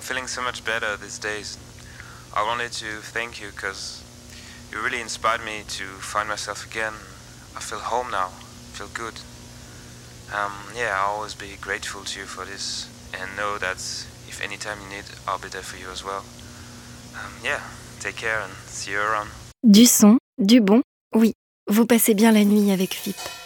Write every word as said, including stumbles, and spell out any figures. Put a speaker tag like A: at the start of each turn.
A: feeling so much better these days. I wanted to thank you because you really inspired me to find myself again. I feel home now, feel good. Um, yeah, I'll always be grateful to you for this and know that if anytime you need, I'll be there for you as well. Um, yeah, take care and see you around.
B: Du son, du bon, oui, vous passez bien la nuit avec F I P.